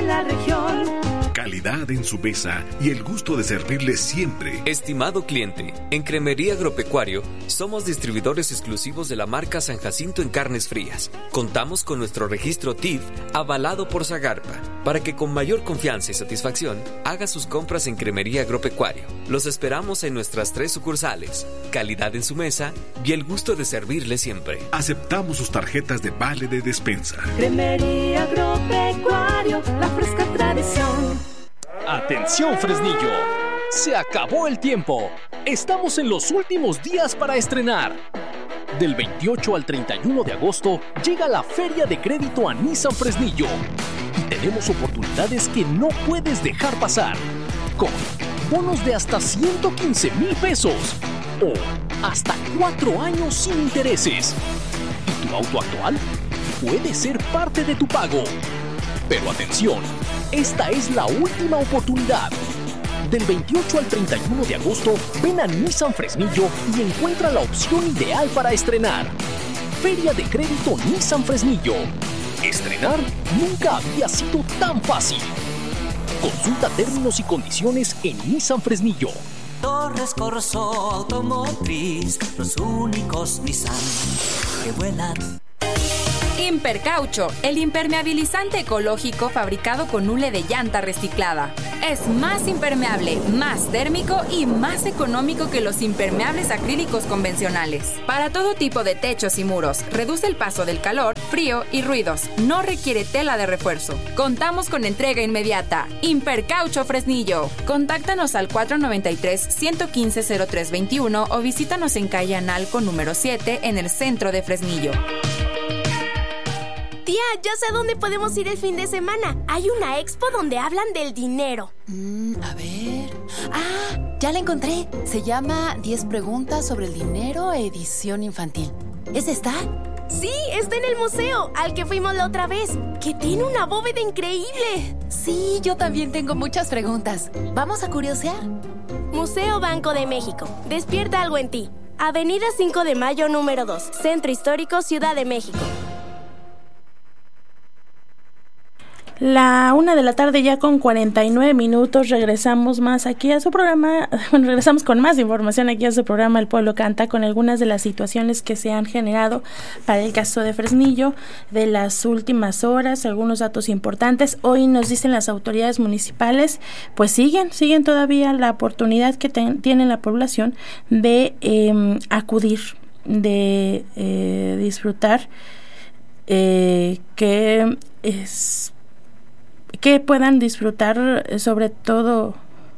la región. Calidad en su mesa y el gusto de servirle siempre. Estimado cliente, en Cremería Agropecuario somos distribuidores exclusivos de la marca San Jacinto en carnes frías. Contamos con nuestro registro TIF avalado por Zagarpa para que con mayor confianza y satisfacción haga sus compras en Cremería Agropecuario. Los esperamos en nuestras 3 sucursales. Calidad en su mesa y el gusto de servirle siempre. Aceptamos sus tarjetas de vale de despensa. Cremería Agropecuario, la fresca tradición. Atención Fresnillo, se acabó el tiempo. Estamos en los últimos días para estrenar. Del 28 al 31 de agosto llega la Feria de Crédito a Nissan Fresnillo. Y tenemos oportunidades que no puedes dejar pasar. Con bonos de hasta 115,000 pesos o hasta 4 años sin intereses. Y tu auto actual puede ser parte de tu pago. Pero atención, esta es la última oportunidad. Del 28 al 31 de agosto, ven a Nissan Fresnillo y encuentra la opción ideal para estrenar. Feria de Crédito Nissan Fresnillo. Estrenar nunca había sido tan fácil. Consulta términos y condiciones en Nissan Fresnillo. Torres Corso Automotriz, los únicos Nissan que vuelan. Impercaucho, el impermeabilizante ecológico fabricado con hule de llanta reciclada. Es más impermeable, más térmico y más económico que los impermeables acrílicos convencionales. Para todo tipo de techos y muros, reduce el paso del calor, frío y ruidos. No requiere tela de refuerzo. Contamos con entrega inmediata. Impercaucho Fresnillo. Contáctanos al 493-115-0321 o visítanos en calle Analco número 7 en el centro de Fresnillo. Tía, ya sé a dónde podemos ir el fin de semana. Hay una expo donde hablan del dinero. A ver... ya la encontré. Se llama 10 preguntas sobre el dinero, edición infantil. ¿Es esta? Sí, está en el museo, al que fuimos la otra vez, que tiene una bóveda increíble. Sí, yo también tengo muchas preguntas. ¿Vamos a curiosear? Museo Banco de México. Despierta algo en ti. Avenida 5 de Mayo, número 2. Centro Histórico, Ciudad de México. La 1:00 p.m. ya con 49 minutos, regresamos más aquí a su programa, regresamos con más información aquí a su programa El Pueblo Canta, con algunas de las situaciones que se han generado para el caso de Fresnillo de las últimas horas, algunos datos importantes. Hoy nos dicen las autoridades municipales, pues siguen todavía la oportunidad que tiene la población de acudir, de disfrutar, que puedan disfrutar sobre todo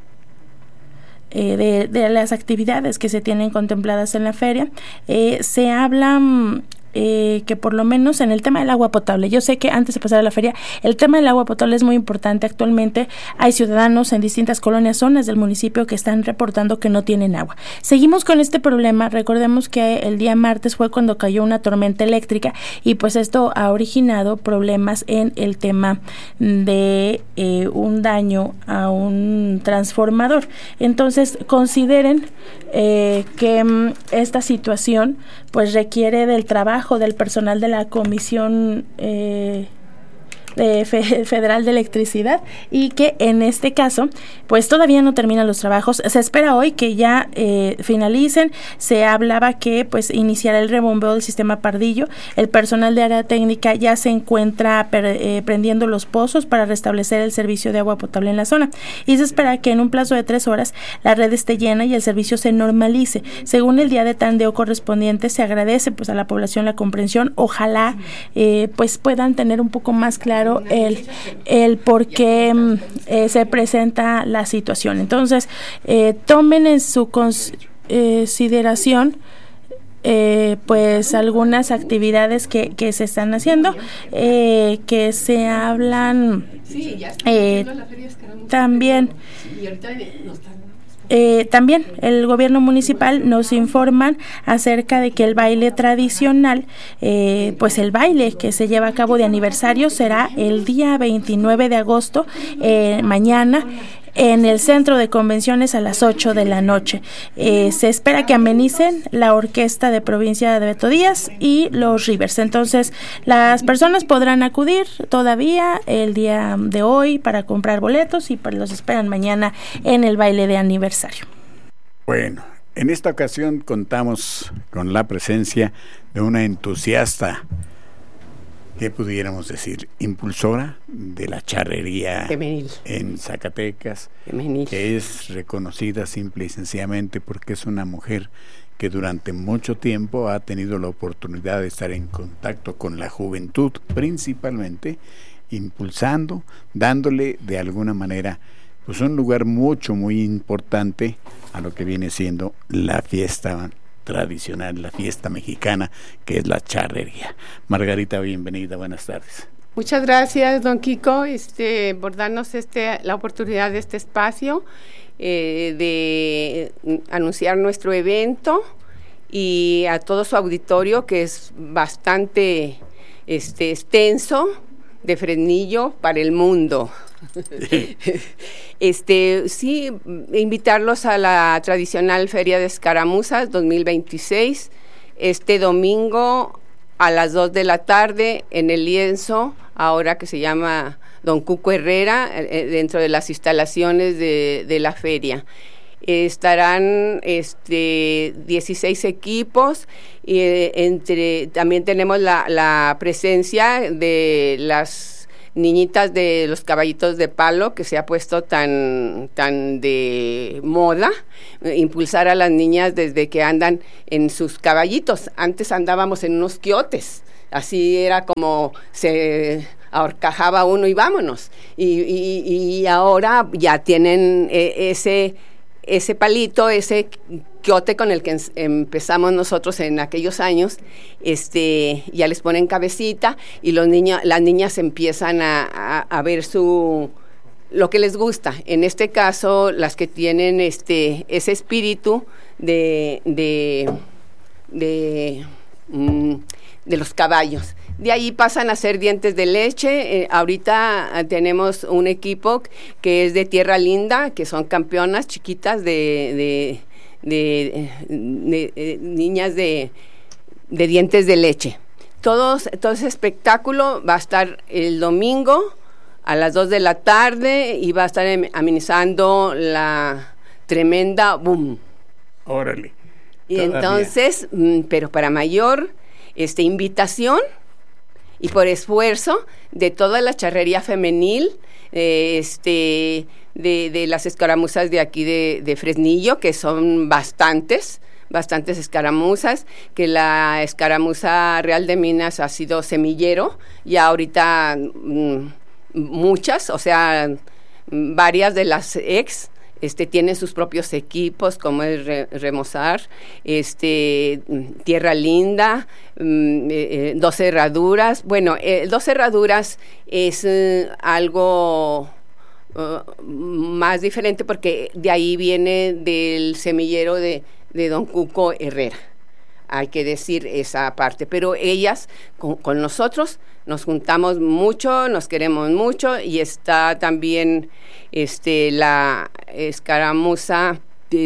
de las actividades que se tienen contempladas en la feria. Se habla que por lo menos en el tema del agua potable, yo sé que antes de pasar a la feria, el tema del agua potable es muy importante. Actualmente hay ciudadanos en distintas colonias, zonas del municipio que están reportando que no tienen agua. Seguimos con este problema. Recordemos que el día martes fue cuando cayó una tormenta eléctrica y pues esto ha originado problemas en el tema de un daño a un transformador. Entonces consideren que esta situación pues requiere del trabajo del personal de la Comisión Federal de Electricidad, y que en este caso pues todavía no terminan los trabajos. Se espera hoy que ya finalicen. Se hablaba que pues iniciará el rebombeo del sistema Pardillo. El personal de área técnica ya se encuentra prendiendo los pozos para restablecer el servicio de agua potable en la zona, y se espera que en un plazo de 3 horas la red esté llena y el servicio se normalice. Según el día de tandeo correspondiente, se agradece pues a la población la comprensión. Ojalá pues puedan tener un poco más claro el por qué se presenta la situación. Entonces, tomen en su consideración pues algunas actividades que se están haciendo, que se hablan también. También el gobierno municipal nos informan acerca de que el baile tradicional, pues el baile que se lleva a cabo de aniversario será el día 29 de agosto, mañana, en el Centro de Convenciones a las 8 de la noche. Se espera que amenicen la Orquesta de Provincia de Beto Díaz y los Rivers. Entonces, las personas podrán acudir todavía el día de hoy para comprar boletos y pues los esperan mañana en el baile de aniversario. Bueno, en esta ocasión contamos con la presencia de una entusiasta, ¿qué pudiéramos decir? Impulsora de la charrería femenil en Zacatecas, femenil, que es reconocida simple y sencillamente porque es una mujer que durante mucho tiempo ha tenido la oportunidad de estar en contacto con la juventud, principalmente impulsando, dándole de alguna manera pues un lugar muy importante a lo que viene siendo la fiesta tradicional, la fiesta mexicana, que es la charrería. Margarita, bienvenida, buenas tardes. Muchas gracias, don Kiko, por darnos la oportunidad de este espacio, de anunciar nuestro evento, y a todo su auditorio, que es bastante extenso, de Fresnillo para el mundo. Sí, invitarlos a la tradicional Feria de Escaramuzas 2026, este domingo a las 2 de la tarde en el lienzo, ahora que se llama Don Cuco Herrera, dentro de las instalaciones de la feria. Estarán 16 equipos, y también tenemos la presencia de las niñitas de los caballitos de palo, que se ha puesto tan de moda, impulsar a las niñas desde que andan en sus caballitos. Antes andábamos en unos quiotes, así era como se ahorcajaba uno y vámonos, y ahora ya tienen ese palito, ese quiote con el que empezamos nosotros en aquellos años, ya les ponen cabecita y las niñas empiezan a ver lo que les gusta. En este caso, las que tienen ese espíritu de los caballos. De ahí pasan a ser dientes de leche. Ahorita tenemos un equipo que es de Tierra Linda, que son campeonas chiquitas de niñas de dientes de leche. Todo ese espectáculo va a estar el domingo a las 2 de la tarde y va a estar amenizando la tremenda boom. Órale. Y entonces, pero para mayor invitación y por esfuerzo de toda la charrería femenil, de las escaramuzas de aquí de Fresnillo, que son bastantes escaramuzas, que la escaramuza Real de Minas ha sido semillero, y ahorita muchas, o sea, varias de las ex tienen sus propios equipos, como es Remozar, Tierra Linda, 12 Herraduras. Bueno, 12 Herraduras es algo más diferente, porque de ahí viene del semillero de Don Cuco Herrera. Hay que decir esa parte, pero ellas con nosotros nos juntamos mucho, nos queremos mucho, y está también la escaramuza,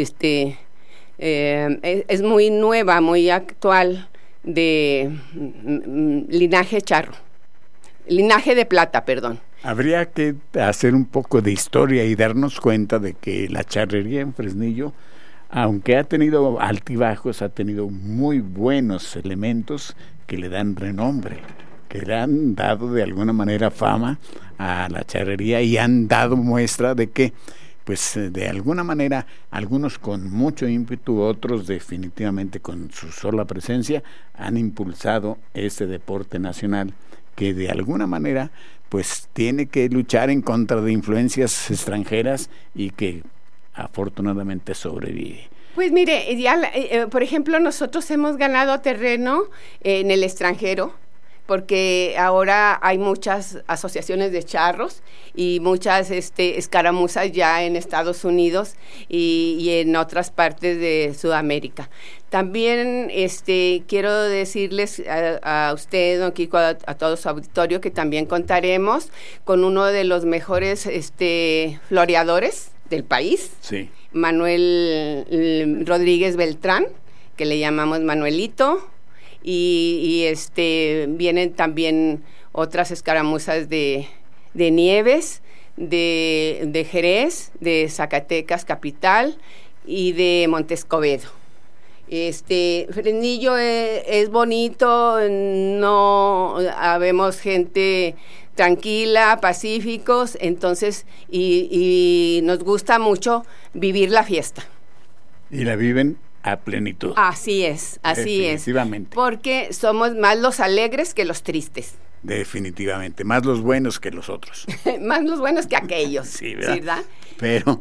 es muy nueva, muy actual, de linaje de plata, perdón. Habría que hacer un poco de historia y darnos cuenta de que la charrería en Fresnillo, aunque ha tenido altibajos, ha tenido muy buenos elementos que le dan renombre, que le han dado de alguna manera fama a la charrería, y han dado muestra de que, pues de alguna manera, algunos con mucho ímpetu, otros definitivamente con su sola presencia, han impulsado este deporte nacional, que de alguna manera pues tiene que luchar en contra de influencias extranjeras y que afortunadamente sobrevive. Pues mire, por ejemplo, nosotros hemos ganado terreno en el extranjero, porque ahora hay muchas asociaciones de charros y muchas escaramuzas ya en Estados Unidos y en otras partes de Sudamérica. También quiero decirles a usted, don Kiko, a todo su auditorio, que también contaremos con uno de los mejores floreadores del país. Sí. Manuel Rodríguez Beltrán, que le llamamos Manuelito, y vienen también otras escaramuzas de Nieves, de Jerez, de Zacatecas capital y de Montescobedo. Fresnillo es bonito, no habemos gente tranquila, pacíficos, entonces y nos gusta mucho vivir la fiesta. Y la viven a plenitud. Así es. Definitivamente. Porque somos más los alegres que los tristes. Definitivamente, más los buenos que los otros. Más los buenos que aquellos. Sí, ¿verdad? ¿Verdad? Pero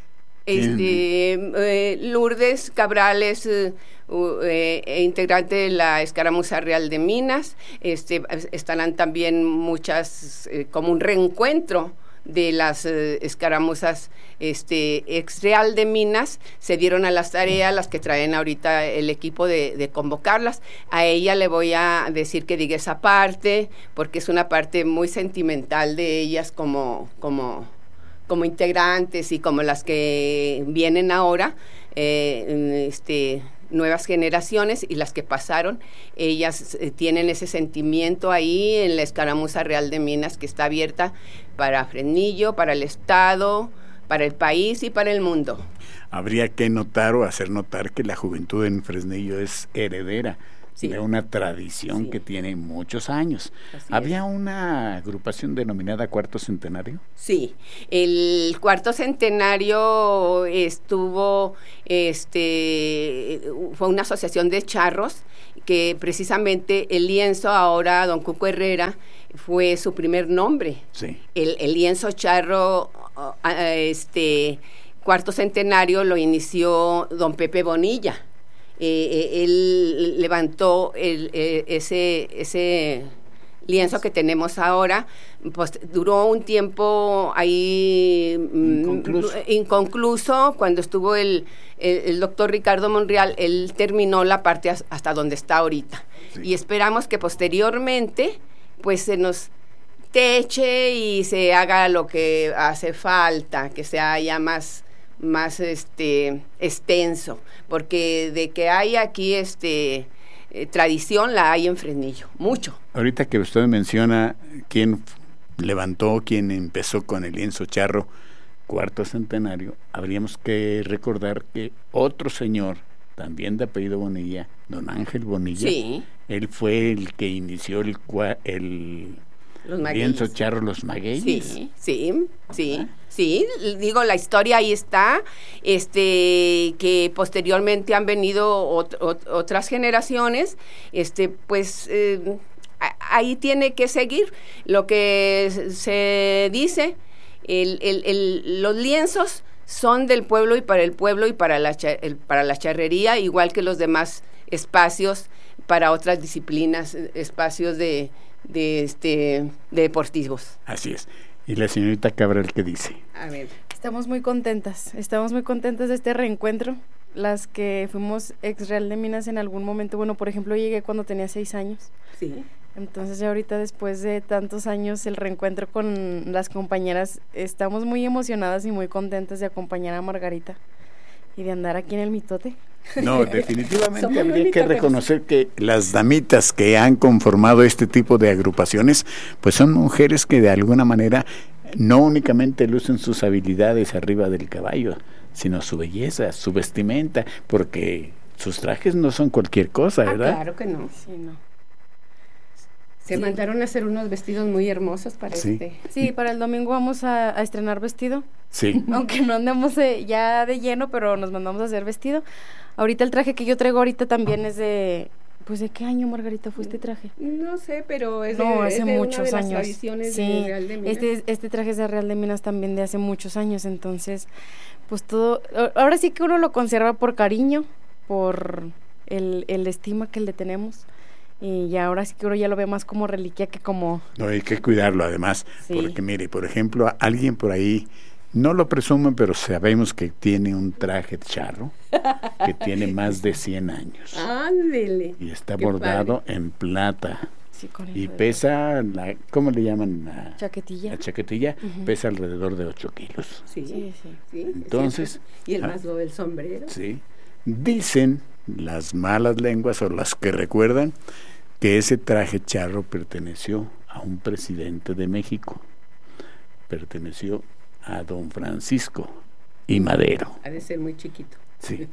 Lourdes Cabrales, integrante de la Escaramuza Real de Minas, estarán también muchas, como un reencuentro de las escaramuzas ex Real de Minas. Se dieron a las tareas, las que traen ahorita el equipo de convocarlas. A ella le voy a decir que diga esa parte, porque es una parte muy sentimental de ellas como integrantes y como las que vienen ahora, nuevas generaciones y las que pasaron, ellas tienen ese sentimiento ahí en la Escaramuza Real de Minas, que está abierta para Fresnillo, para el Estado, para el país y para el mundo. Habría que notar o hacer notar que la juventud en Fresnillo es heredera de una tradición que tiene muchos años. ¿Había una agrupación denominada Cuarto Centenario? Sí, el Cuarto Centenario fue una asociación de charros que precisamente el lienzo, ahora don Cuco Herrera, fue su primer nombre. Sí. El lienzo charro Cuarto Centenario lo inició don Pepe Bonilla. Él levantó ese lienzo que tenemos ahora, pues duró un tiempo ahí inconcluso. Cuando estuvo el doctor Ricardo Monreal, él terminó la parte hasta donde está ahorita. Sí. Y esperamos que posteriormente pues se nos teche y se haga lo que hace falta, que sea ya más extenso, porque de que hay aquí tradición, la hay en Fresnillo, mucho. Ahorita que usted menciona quién levantó, quién empezó con el lienzo charro Cuarto Centenario, habríamos que recordar que otro señor, también de apellido Bonilla, don Ángel Bonilla, sí, él fue el que inició el lienzo charro Los Magueyes. Sí, digo, la historia ahí está, que posteriormente han venido otras generaciones, ahí tiene que seguir lo que se dice. Los lienzos son del pueblo y para el pueblo y para la charrería, igual que los demás espacios para otras disciplinas, espacios de deportivos. Así es. ¿Y la señorita Cabral qué dice? A ver. Estamos muy contentas de este reencuentro. Las que fuimos ex Real de Minas en algún momento, bueno, por ejemplo, llegué cuando tenía 6 años. Sí. Entonces ya ahorita, después de tantos años, el reencuentro con las compañeras, estamos muy emocionadas y muy contentas de acompañar a Margarita y de andar aquí en el mitote. No, definitivamente habría que reconocer que las damitas que han conformado este tipo de agrupaciones, pues son mujeres que de alguna manera no únicamente lucen sus habilidades arriba del caballo, sino su belleza, su vestimenta, porque sus trajes no son cualquier cosa, ¿verdad? Claro que no. Sí, no. Se mandaron a hacer unos vestidos muy hermosos para Sí, para el domingo vamos a estrenar vestido. Sí. Aunque no andemos ya de lleno, pero nos mandamos a hacer vestido. Ahorita el traje que yo traigo ahorita también es de... Pues, ¿de qué año, Margarita, fue este traje? No sé, pero hace muchos una de años. Las tradiciones sí, de Real de Minas. Este traje es de Real de Minas también de hace muchos años, entonces, pues todo... Ahora sí que uno lo conserva por cariño, por el estima que le tenemos, y ahora sí que uno ya lo ve más como reliquia que como... No, hay que cuidarlo además, sí. Porque mire, por ejemplo, alguien por ahí... No lo presume, pero sabemos que tiene un traje charro que tiene más de 100 años. ¡Ándele! Y está bordado en plata. Sí, y pesa, ¿cómo le llaman? Chaquetilla. La chaquetilla pesa alrededor de 8 kilos. Sí. Entonces... Y el sombrero. Sí. Dicen las malas lenguas o las que recuerdan que ese traje charro perteneció a un presidente de México. Perteneció a don Francisco I. Madero. Ha de ser muy chiquito. Sí,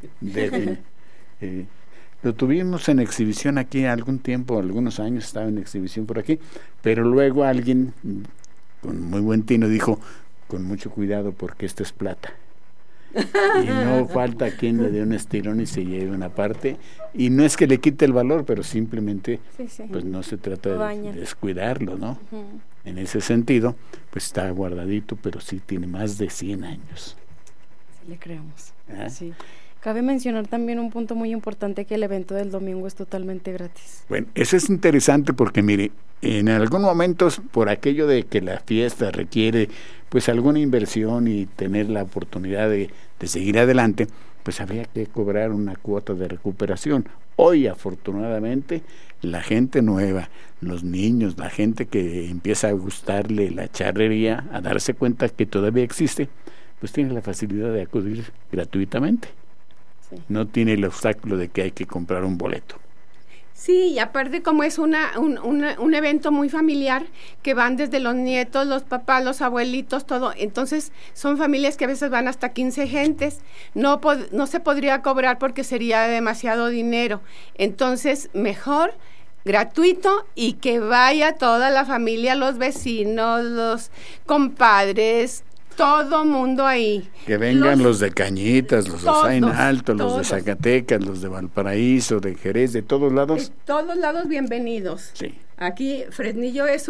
lo tuvimos en exhibición aquí algún tiempo, algunos años estaba en exhibición por aquí, pero luego alguien con muy buen tino dijo, con mucho cuidado porque esto es plata. Y no falta quien le dé un estirón y se lleve una parte, y no es que le quite el valor, pero simplemente pues no se trata de descuidarlo, ¿no? En ese sentido, pues está guardadito, pero sí tiene más de 100 años. Sí, le creemos. Sí. Cabe mencionar también un punto muy importante, que el evento del domingo es totalmente gratis. Bueno, eso es interesante porque, mire, en algún momento, por aquello de que la fiesta requiere pues alguna inversión y tener la oportunidad de seguir adelante, pues habría que cobrar una cuota de recuperación. Hoy, afortunadamente, la gente nueva, los niños, la gente que empieza a gustarle la charrería, a darse cuenta que todavía existe, pues tiene la facilidad de acudir gratuitamente. No tiene el obstáculo de que hay que comprar un boleto. Sí, y aparte como es un evento muy familiar, que van desde los nietos, los papás, los abuelitos, todo, entonces son familias que a veces van hasta 15 gentes, no se podría cobrar porque sería demasiado dinero, entonces mejor gratuito y que vaya toda la familia, los vecinos, los compadres, todo mundo ahí. Que vengan los de Cañitas, los de Zain Alto, los de Zacatecas, los de Valparaíso, de Jerez, de todos lados. De todos lados bienvenidos. Sí. Aquí Fresnillo es